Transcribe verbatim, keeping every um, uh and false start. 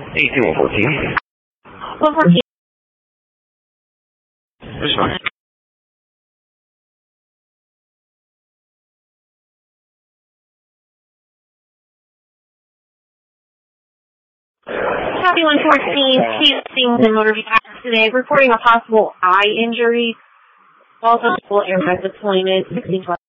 eighteen one fourteen. one fourteen. That's fine. Copy one fourteen, Hastings in motor vehicle today, reporting a possible eye injury. Also, full airbag deployment, sixteen twelve.